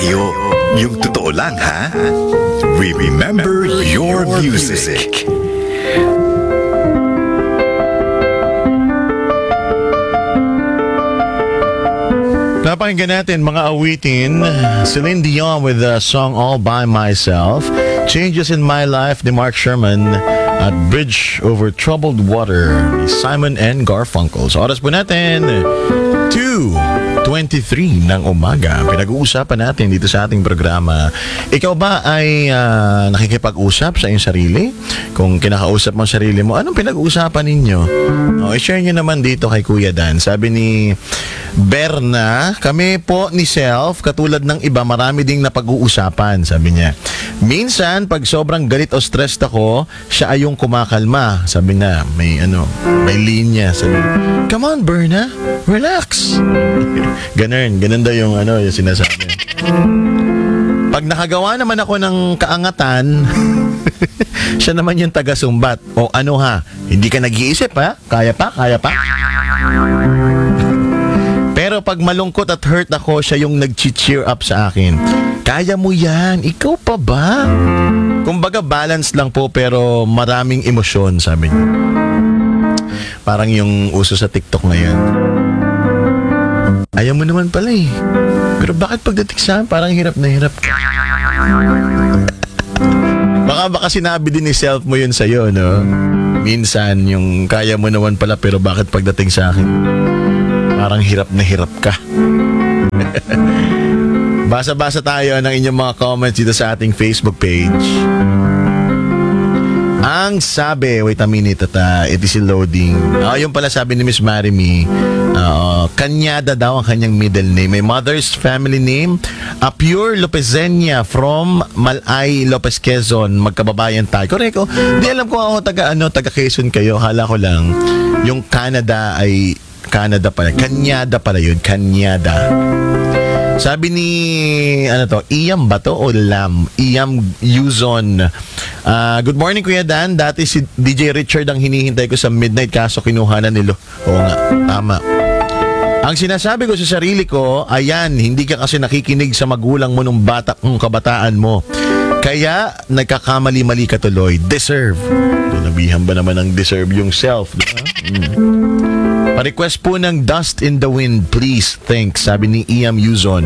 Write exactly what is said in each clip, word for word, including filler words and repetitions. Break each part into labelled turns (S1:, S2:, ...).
S1: tayo. Yung totoo lang, ha? We remember your music.
S2: Napakinggan natin mga awitin. Celine Dion with the song All By Myself. Changes in My Life ni Mark Sherman. At Bridge Over Troubled Water ni Simon and Garfunkel. So oras po natin two twenty-three ng umaga. Pinag-uusapan natin dito sa ating programa. Ikaw ba ay uh, nakikipag-usap sa iyong sarili? Kung kinakausap mo sarili mo, anong pinag-uusapan ninyo? O, i-share nyo naman dito kay Kuya Dan. Sabi ni Berna, kami po ni Self, katulad ng iba, marami ding napag-uusapan, sabi niya. Minsan, pag sobrang galit o stressed ako, siya ay yung kumakalma. Sabi na, may ano, may linya. Sabi, come on, Berna, relax. Ganun, ganun daw yung ano, yung sinasabi. Pag nakagawa naman ako ng kaangatan, siya naman yung taga-sumbat. O ano ha, hindi ka nag-iisip ha? Kaya pa, kaya pa? Pero pag malungkot at hurt ako, siya yung nag-cheer up sa akin. Kaya mo yan, ikaw pa ba? Kumbaga balance lang po pero maraming emosyon, sabi niya. Parang yung uso sa TikTok ngayon. Ayaw mo naman pala eh. Pero bakit pagdating sa akin, parang hirap na hirap ka? Baka baka sinabi din ni Self mo yun sa'yo, no? Minsan, yung kaya mo naman pala pero bakit pagdating sa akin, parang hirap na hirap ka. Basa-basa tayo ng inyong mga comments dito sa ating Facebook page. Ang sabi, wait a minute at uh, it is loading. Uh, yung pala sabi ni Miss Marimi, uh, Kanyada daw ang kanyang middle name. May mother's family name, a pure Lopezenia from Malay, Lopez, Quezon. Magkababayan tayo. Correct. Di alam ko ako taga, ano, taga Quezon kayo. Hala ko lang, yung Canada ay Canada pala. Kanyada pala yun. Kanyada. Sabi ni, ano to, Iyam ba to o Lam? Iyam Yuzon. Uh, good morning, Kuya Dan. Dati si D J Richard ang hinihintay ko sa midnight kaso kinuha na nilo. Oo nga, tama. Ang sinasabi ko sa sarili ko, ayan, hindi ka kasi nakikinig sa magulang mo nung bata, nung kabataan mo. Kaya, nagkakamali-mali ka tuloy. Deserve. Nabihan ba naman ang deserve yung self? Diba? Hmm. Pa-request po ng Dust in the Wind, please. Thanks. Sabi ni Iam Yuzon.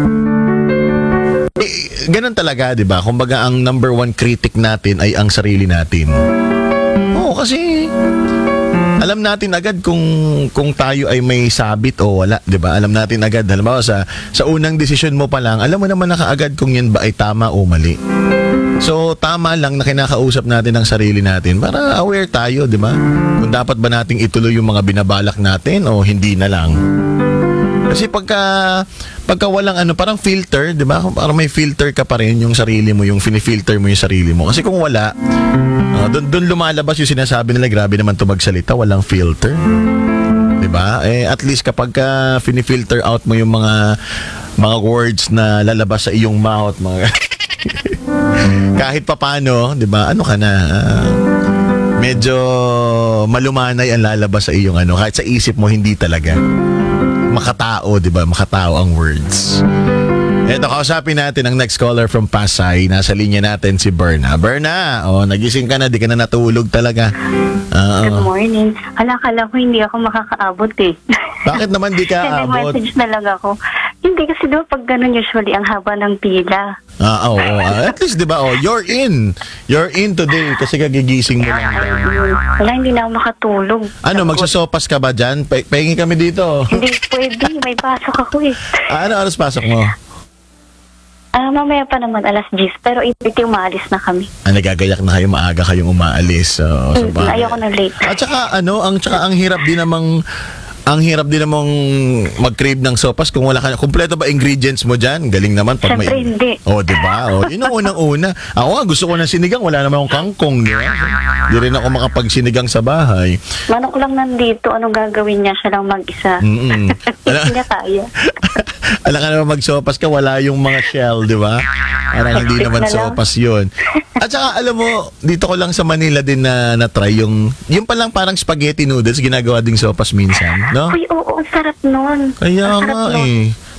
S2: Eh, ganun talaga, di ba? Kumbaga, ang number one critic natin ay ang sarili natin. Oo, kasi alam natin agad kung kung tayo ay may sabit o wala, di ba? Alam natin agad. Halimbawa, sa, sa unang desisyon mo pa lang, alam mo naman na kaagad kung yan ba ay tama o mali. So, tama lang na kinakausap natin ang sarili natin para aware tayo, di ba? Kung dapat ba nating ituloy yung mga binabalak natin o hindi na lang. Kasi pagka, pagka walang ano, parang filter, di ba? Parang may filter ka pa rin yung sarili mo, yung finifilter mo yung sarili mo. Kasi kung wala, uh, dun, dun lumalabas yung sinasabi nila, grabe naman ito magsalita, walang filter. Di ba? Eh, at least kapag ka finifilter out mo yung mga, mga words na lalabas sa iyong mouth, mga... kahit papano, 'di ba? Ano ka na? Uh, medyo malumanay ang lalabas sa iyong ano, kahit sa isip mo hindi talaga. Makatao, 'di ba? Makatao ang words. Eto, kausapin natin ang next caller from Pasay. Nasa linya natin si Berna. Berna, oh, nagising ka na, di ka na natulog talaga. Uh,
S3: Good morning. Hala-kala ko hindi ako makakaabot eh.
S2: Bakit naman di ka abot?
S3: Message na lang ako. Hindi kasi diba pag ganun usually ang haba ng pila.
S2: Ah, oo. Oh, oh. At least diba, oh, you're in. You're in today kasi kagigising mo lang.
S3: Wala, hindi na ako makatulog.
S2: Ano, magsasopas ka ba dyan? Pa- pahingi kami dito.
S3: Hindi pwede. May pasok ako eh.
S2: Ah, ano oras pasok mo?
S3: Ah, mamaya pa naman, alas diyes. Pero eight thirty umaalis na kami.
S2: Ah, nagagayak na kayo, maaga kayong umaalis. So, so
S3: mm, ayoko na late.
S2: At saka, ano, ang, saka, ang hirap din namang ang hirap din namang mag-crave ng sopas kung wala ka. Kumpleto ba ingredients mo dyan? Galing naman pag
S3: Siyempre,
S2: may...
S3: hindi.
S2: Oh, di ba? Oh, yun ang unang-una. Ako nga, gusto ko ng sinigang. Wala naman akong kangkong. Di ba? Di rin ako makapagsinigang sa bahay.
S3: Manok lang nandito. Anong gagawin niya? Siya lang mag-isa.
S2: Mm-mm.
S3: Hindi niya kaya.
S2: Alam ka naman mag-sopas ka, wala yung mga shell, di ba? Parang hindi naman sopas yun. At saka, alam mo, dito ko lang sa Manila din na na-try yung, yung palang parang spaghetti noodles, ginagawa ding sopas minsan, no?
S3: Uy, oo, ang sarap nun.
S2: Kaya
S3: Ang sarap
S2: nga
S3: nun.
S2: eh.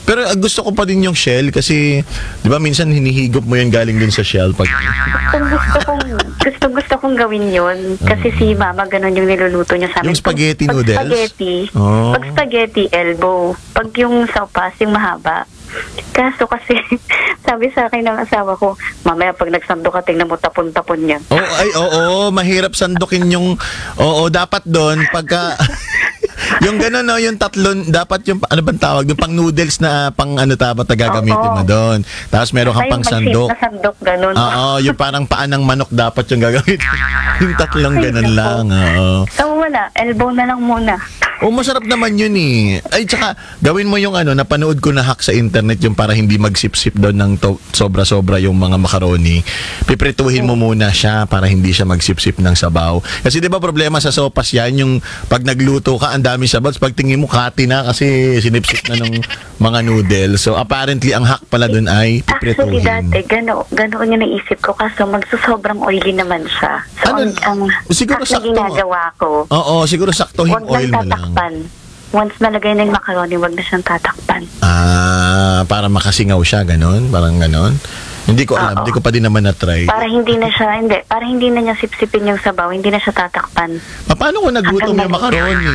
S2: Pero uh, gusto ko pa din yung shell kasi, di ba, minsan hinihigop mo yan galing din sa shell. Pag...
S3: Gusto, gusto kong, gusto, gusto kong gawin yun. Kasi si mama, ganun yung niluluto niya sa amin.
S2: Yung spaghetti
S3: pag,
S2: noodles?
S3: Pag spaghetti,
S2: Oh.
S3: pag spaghetti, elbow. Pag yung sopas, yung mahaba. Kaso kasi, sabi sa akin ng asawa ko, mamaya pag nagsando ka, tingnan mo tapon-tapon yan.
S2: Oh, ay, oo, mahirap sandukin yung, oo, dapat doon, pagka, yung gano'n, no, yung tatlon, dapat yung, ano bang tawag, yung pang noodles na, pang ano dapat na gagamitin mo
S3: Oo.
S2: doon. Tapos meron kang
S3: Ay,
S2: pang
S3: may shape
S2: sandok.
S3: na sandok, ganun.
S2: Oo, yung parang paan ng manok dapat yung gagamitin. Yung tatlong
S3: Ay,
S2: gano'n
S3: naku.
S2: lang, oo.
S3: So wala, elbow na lang muna.
S2: Oh, masarap naman yun eh. Ay, tsaka, gawin mo yung ano, napanood ko na hack sa internet yung para hindi magsip-sip doon ng to- sobra-sobra yung mga macaroni. Piprituhin mo muna siya para hindi siya magsip-sip ng sabaw. Kasi di ba problema sa sopas yan, yung pag nagluto ka, ang dami sabaw, pag tingin mo, kati na kasi sinipsip na ng mga noodles. So, apparently, ang hack pala doon ay
S3: Actually,
S2: piprituhin.
S3: dati, gano, gano yung naisip ko kaso magsusobrang oily naman siya. So,
S2: Ano,
S3: ang, ang
S2: siguro
S3: hack na
S2: sakto.
S3: ginagawa ko,
S2: Oo, siguro saktohin
S3: huwag
S2: oil
S3: nang
S2: mo lang.
S3: tatakpan. Once nalagay na yung macaroni, huwag na siyang tatakpan.
S2: Ah, para makasingaw siya, ganon? Parang ganon? Hindi ko alam,
S3: Oo.
S2: hindi ko pa din naman na-try.
S3: Para hindi na siya, hindi, para hindi na niya sipsipin yung sabaw, hindi na siya tatakpan.
S2: Pa- Paano ko nagutom
S3: Hanggang
S2: yung macaroni?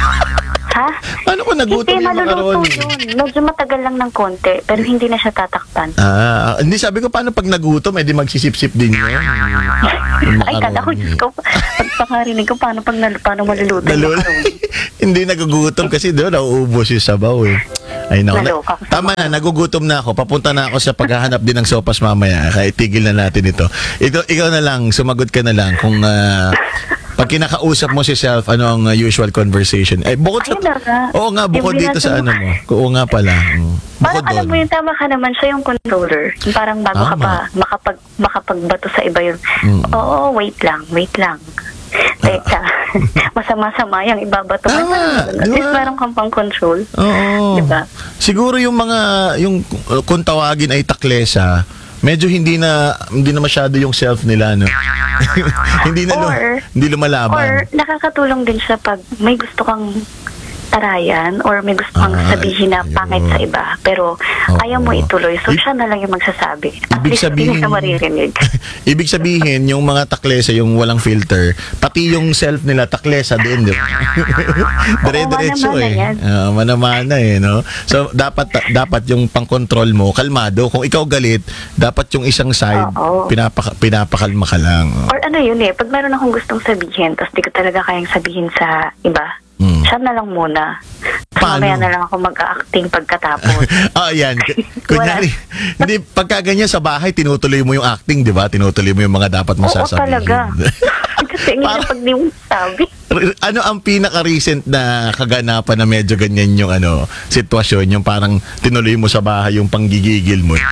S3: Ha?
S2: Paano ko nagutom
S3: Hindi,
S2: yung
S3: maluluto
S2: macaroni?
S3: yun. Medyo matagal lang ng konti, pero hindi na siya tatakpan.
S2: Ah, hindi sabi ko paano pag nagutom, eh di magsisip-sip din yun. Yung
S3: Ay, kala ko,
S2: macaroni.
S3: Diyos ko, pagpakarinig ko, paano pag nal- paano maluluto yung
S2: Nalul-
S3: macaroni?
S2: Hindi nagugutom kasi doon nauubos yung sabaw eh. Ay naku, na,
S3: Naloka ko sa
S2: tama na, nagugutom na ako. Papunta na ako sa paghahanap din ng sopas mamaya. Kaya itigil na natin ito. Ito ikaw na lang, sumagot ka na lang kung ah, pag kinakausap mo si self, ano ang uh, usual conversation? Eh, bukod sa...
S3: Ayun na nga.
S2: Oo nga, bukod
S3: Yung
S2: dito sa
S3: binasa
S2: ano mo. Oo nga pala. Mm. Bukod
S3: Parang alam mo
S2: doon.
S3: yung tama ka naman, siya yung controller. Yung parang bago ka
S2: Tama.
S3: pa makapag, makapagbato sa iba yun.
S2: Mm.
S3: Oo, wait lang, wait lang. Teka, masama-sama yung ibabato. Ay,
S2: Tama,
S3: parang- At
S2: di
S3: least
S2: ba?
S3: meron kang pang control.
S2: Oo.
S3: Diba?
S2: Siguro yung mga, yung uh, kung tawagin ay taklesa, medyo hindi na hindi na masyado yung self nila, no? hindi na lu-
S3: Or-
S2: hindi lumalaban.
S3: Or nakakatulong din siya pag may gusto kang tarayan or may gusto kang
S2: Ah,
S3: sabihin na
S2: ayun.
S3: pangit sa iba pero
S2: Oo.
S3: ayaw mo ituloy. So
S2: I-
S3: siya na lang yung magsasabi. At
S2: Ibig
S3: least
S2: sabihin-
S3: hindi ka maririnig.
S2: Ibig sabihin, yung mga taklesa, yung walang filter, pati yung self nila taklesa din, di ba? Dire-diretso
S3: manamana
S2: eh.
S3: yan.
S2: Ah, manamana eh, no? So, dapat dapat yung pang-control mo, kalmado. Kung ikaw galit, dapat yung isang side,
S3: Oo.
S2: pinapaka, pinapakalma ka lang.
S3: Or ano yun eh, pag meron akong gustong sabihin tapos di ko talaga kayang sabihin sa iba,
S2: Hmm.
S3: siya na lang muna.
S2: Paano?
S3: Mamaya na lang ako mag-acting pagkatapos.
S2: Ah, yan. K- Kunyari, hindi, pagka ganyan sa bahay, tinutuloy mo yung acting, di ba? Tinutuloy mo yung mga dapat mo
S3: Oo
S2: sasabihin.
S3: talaga. Kasi nga
S2: Parang-
S3: pag di mo sabi.
S2: R- ano ang pinaka-recent na kaganapan na medyo ganyan yung ano, sitwasyon, yung parang tinuloy mo sa bahay yung panggigigil mo?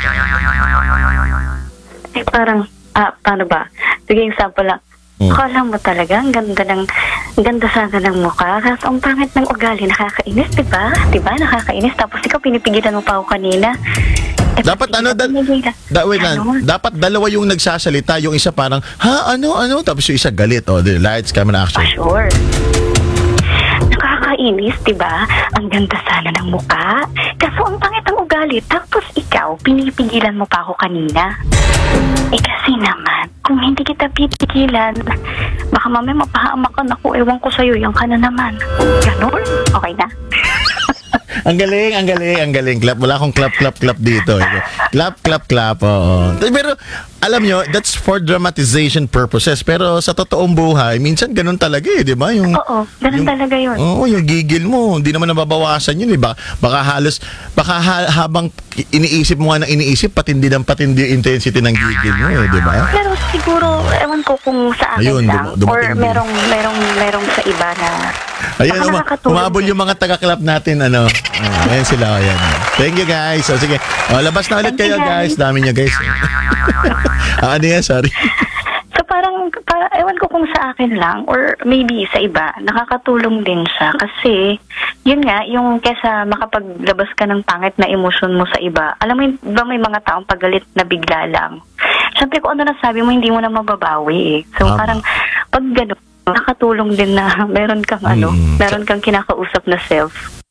S3: Ay parang, ah, paano ba? Sige, example lang.
S2: Hmm.
S3: Akala mo talaga, ang ganda ng, ang ganda sana ng mukha. Kaso ang pangit ng ugali, nakakainis, di ba? Di ba? Nakakainis. Tapos ikaw, pinipigilan mo pa ako kanina. Eh,
S2: Dapat ano, da,
S3: pinigilan.
S2: da, wait lang,
S3: Ano?
S2: dapat dalawa yung nagsasalita, yung isa parang, ha, ano, ano, tapos yung isa galit, oh, the lights, camera, action.
S3: Ah, sure. Nakakainis, di ba? Ang ganda sana ng mukha. Kaso ang pangit ang ugali. Tapos ikaw, pinipigilan mo pa ako kanina. Eh kasi naman, kung hindi kita pipigilan, baka mamaya mapahamakan ako. Ewan ko sa'yo, yan ka na naman. Ganon? Okay na?
S2: Ang galing, ang galing, ang galing. Clap, wala akong clap, clap, clap dito. Clap, clap, clap, oo. Pero, alam nyo, that's for dramatization purposes. Pero sa totoong buhay, minsan ganun talaga eh, di ba? Yung,
S3: Oo, ganun
S2: yung-
S3: talaga yun.
S2: Oo, yung gigil mo, hindi naman nababawasan yun eh. Baka, baka halos, baka ha- habang iniisip mo nga na iniisip, patindi ng patindi yung intensity ng gigil mo eh, di ba?
S3: Pero siguro, ewan ko kung sa akin
S2: Ayun,
S3: lang.
S2: dum-
S3: Or
S2: dumating din.
S3: merong, merong, merong sa iba na
S2: Ayun,
S3: baka
S2: uma-
S3: nakakatulong
S2: umabol
S3: din.
S2: yung mga taga-clap natin, ano. Uh, ayan sila, ayan. Thank you, guys. O, sige. O, labas na ulit
S3: Thank
S2: kayo,
S3: you,
S2: guys.
S3: guys.
S2: Dami nyo, guys. ah, ano yan? Sorry.
S3: So parang, para, ewan ko kung sa akin lang or maybe sa iba, nakakatulong din siya kasi yun nga, yung kesa makapaglabas ka ng pangit na emosyon mo sa iba. Alam mo, yun, ba may mga taong pagalit na bigla lang. Siyempre kung ano na sabi mo, hindi mo na mababawi eh. So
S2: Tama.
S3: parang pag gano'n, nakatulong din na meron kang ano,
S2: Mm.
S3: meron kang kinakausap na self.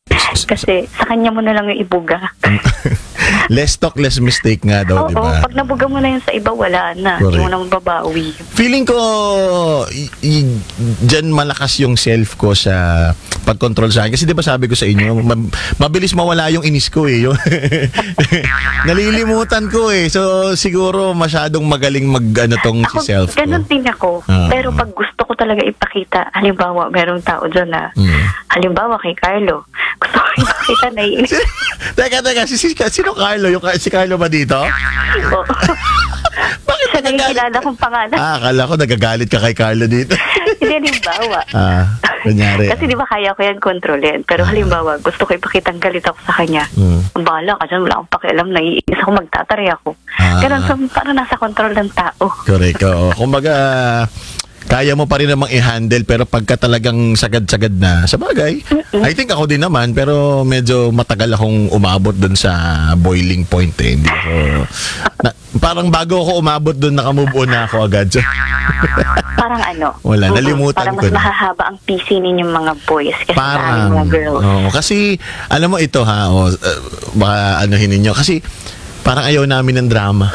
S3: Kasi sa kanya mo na lang yung ibuga.
S2: Less talk, less mistake nga daw,
S3: Oo,
S2: di ba?
S3: pag nabuga mo na yun sa iba, wala na. Hindi
S2: Correct.
S3: mo na mababawi.
S2: Feeling ko, y- y- dyan malakas yung self ko sa pag-control sa akin. Kasi di ba sabi ko sa inyo, ma- mabilis mawala yung inis ko eh. Yung nalilimutan ko eh. So, siguro masyadong magaling mag, ano tong
S3: Ako,
S2: si self ko.
S3: ganun din ako.
S2: Ah,
S3: Pero
S2: ah.
S3: pag gusto ko talaga ipakita, halimbawa, merong tao dyan na,
S2: Mm.
S3: halimbawa kay Carlo, gusto ko ipakita na iinis.
S2: Teka, teka, si, si, sino Carlo? Yung, si Carlo ba dito?
S3: Oo.
S2: Bakit
S3: Siya na yung
S2: nagagalit?
S3: kilala kong pangalan.
S2: Ah, akala ko nagagalit ka kay Carlo dito.
S3: Hindi, halimbawa.
S2: ah, kunyari.
S3: Kasi di ba kaya ko yan kontrolin. Pero halimbawa, gusto ko ipakitang galit ako sa kanya.
S2: Mm.
S3: Ang bahala ka dyan, wala akong pakialam, naiinis ako, magtatari ako.
S2: Ah.
S3: Ganun, so parang nasa kontrol ng tao.
S2: Correct, oo. Kumbaga, kaya mo pa rin namang i-handle pero pagka talagang sagad-sagad na, sa bagay, I think ako din naman pero medyo matagal akong umabot dun sa boiling point eh. Hindi ako, na, parang bago ako umabot dun, nakamove on na ako agad. So,
S3: Parang ano?
S2: Wala,
S3: mm,
S2: nalimutan
S3: parang
S2: ko
S3: mas
S2: na.
S3: mahahaba ang P C ninyong mga boys kasi
S2: parang,
S3: maraming mga girls.
S2: oo, kasi, alam mo ito ha, oh, uh, baka anuhin ninyo, kasi parang ayaw namin ng drama.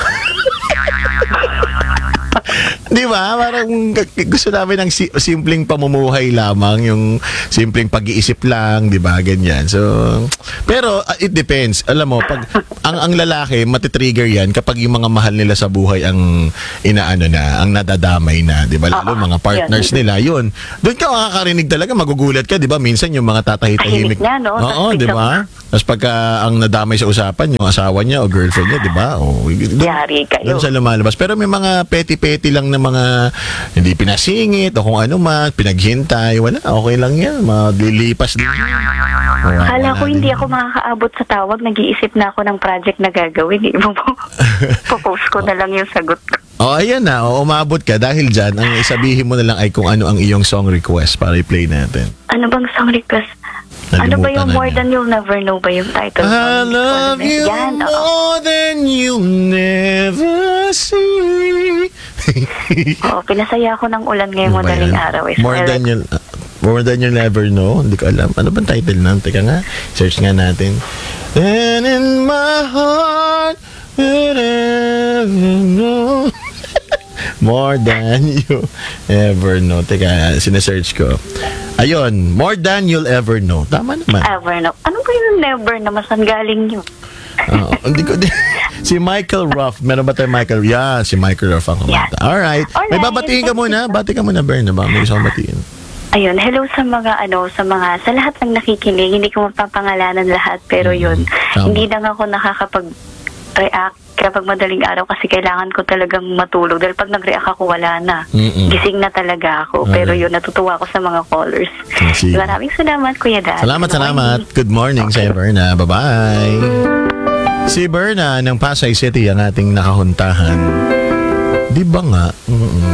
S2: Di ba? Parang gusto namin ng si- simpleng pamumuhay lamang, yung simpleng pag-iisip lang, di ba? Ganyan. So, pero uh, it depends. Alam mo, pag ang ang lalaki, matitrigger yan kapag yung mga mahal nila sa buhay ang inaano na, ang nadadamay na, di ba? Lalo
S3: Oo,
S2: mga partners
S3: yun.
S2: nila, yun. Doon ka makakarinig talaga, magugulat ka, di ba? Minsan yung mga tatahitahimik.
S3: Tahimik na, no?
S2: Oo,
S3: Tapos
S2: di ba? Tapos pagka ang nadamay sa usapan, yung asawa niya o girlfriend niya, di ba? O,
S3: Yari kayo.
S2: doon siya lumalabas. Pero may mga petty-petty lang na mga hindi pinasingit o kung ano man, pinaghintay. Wala, okay lang yan. Malilipas din. Wala,
S3: Kala ko
S2: wala
S3: hindi
S2: din.
S3: ako makakaabot sa tawag. Nag-iisip na ako ng project na gagawin. Eh. Popost ko na lang yung sagot ko.
S2: O, ayan na. O, umabot ka. Dahil dyan, ang isabihin mo na lang ay kung ano ang iyong song request para i-play natin.
S3: Ano bang song request? Ano ba yung
S2: Nalimutan na
S3: More
S2: niya.
S3: Than You'll Never Know ba yung title?
S2: I
S3: song?
S2: love
S3: Ano na-
S2: you
S3: Yan, oo.
S2: more than you'll never see.
S3: Oo, pinasaya ako ng ulan ngayong
S2: Ano ba
S3: madaling
S2: yan?
S3: araw. Eh.
S2: More
S3: So,
S2: than you'll uh, More than you'll never know. Hindi ko alam. Ano bang title nun? Teka nga. Search nga natin. And in my heart you'll never know. More than you ever know. Teka, sinesearch ko. Ayun. More than you'll ever know. Tama naman.
S3: Ever know. Ano ba yung never na masan galing yun?
S2: Oo, hindi ko din. Si Michael Ruff. Meron ba tayo Michael? Yeah, si Michael Ruff ang kumanta.
S3: Yeah.
S2: Alright. May
S3: Alright.
S2: babatiin ka muna. Bati ka muna, Berna. Ba? May gusto kong batiin.
S3: Ayun, hello sa mga ano, sa mga sa lahat ng nakikinig. Hindi ko mapapangalanan lahat, pero yun,
S2: Tama.
S3: hindi lang ako nakakapag-react kapag madaling araw kasi kailangan ko talagang matulog dahil pag nag-react ako wala na.
S2: Mm-mm.
S3: Gising na talaga ako. Pero
S2: Alright.
S3: yun, natutuwa ako sa mga callers.
S2: Sige.
S3: Maraming salamat, Kuya Dan.
S2: Salamat,
S3: Good
S2: salamat.
S3: morning.
S2: Good morning sa Berna. Bye-bye. Si Berna ng Pasay City ang ating nakahuntahan. Di ba nga? Mm-mm.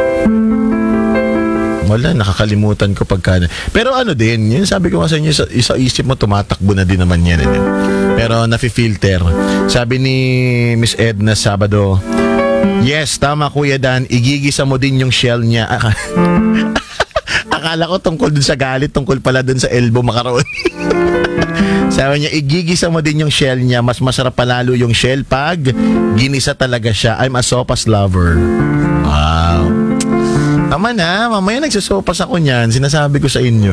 S2: Wala, nakakalimutan ko pagka... Pero ano din, yun sabi ko nga sa inyo, sa, sa isip mo tumatakbo na din naman yan. Eh. Pero nafi-filter. Sabi ni Miss Edna Sabado, yes, tama Kuya Dan, igigisa mo din yung shell niya. Akala ko tungkol dun sa galit, tungkol pala dun sa elbow macaroni. Sabi niya, igigisa mo din yung shell niya. Mas masarap palalo yung shell pag ginisa talaga siya. I'm a sopas lover. Wow. Tama na, mamaya nagsasopas ako niyan. Sinasabi ko sa inyo.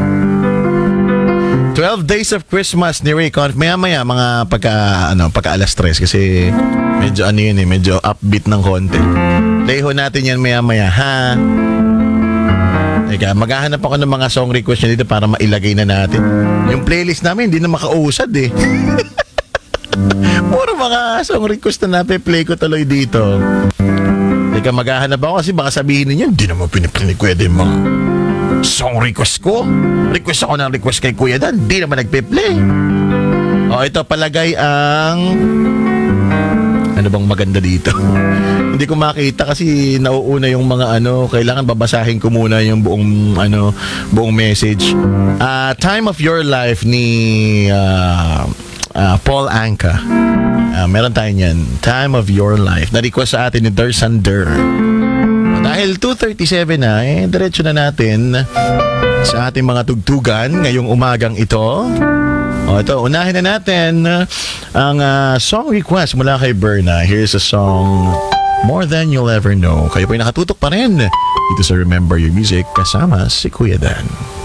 S2: twelve Days of Christmas ni Ray Conniff. Maya-maya, mga pagka, ano, pagka alas tres. Kasi medyo ano yun eh, medyo upbeat ng konti. Play ho natin yan maya-maya, ha? Teka, maghahanap ako ng mga song request niya dito para mailagay na natin. Yung playlist namin, hindi na makausad eh. Puro mga song request na nape-play ko tuloy dito. Teka, maghahanap ako kasi baka sabihin ninyo, hindi naman pinipinig ko yung mga song request ko. Request ako ng request kay Kuya Dan, hindi naman nagpe-play. O, ito palagay ang... Ano bang maganda dito? Hindi ko makita kasi nauuna yung mga ano, kailangan babasahin ko muna yung buong ano, buong message. Ah, Time of Your Life ni uh, uh, Paul Anka. Uh, meron tayo niyan. Time of Your Life. Na-request sa atin ni Dersander. Dahil Dahil two thirty-seven na, eh, diretso na natin sa ating mga tugtugan ngayong umagang ito. O ito, unahin na natin ang uh, song request mula kay Berna. Here's a song, More Than You'll Ever Know. Kayo po'y nakatutok pa rin dito sa Remember Your Music kasama si Kuya Dan.